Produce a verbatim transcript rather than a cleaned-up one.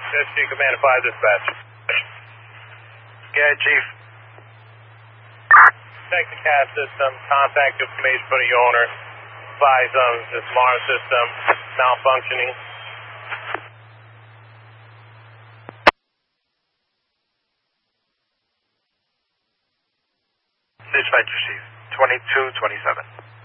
S G Command five dispatch. Go ahead, Chief. Check the C A S system, contact information for the owner, advise them the smart system malfunctioning. Dispatcher Chief, twenty-two twenty-seven.